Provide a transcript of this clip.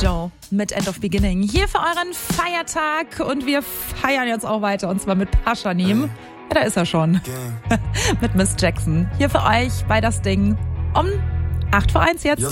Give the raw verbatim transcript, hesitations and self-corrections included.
Joe mit End of Beginning. Hier für euren Feiertag und wir feiern jetzt auch weiter und zwar mit Pashanim. Ja, da ist er schon. Mit Miss Jackson. Hier für euch bei Das Ding um acht vor eins jetzt.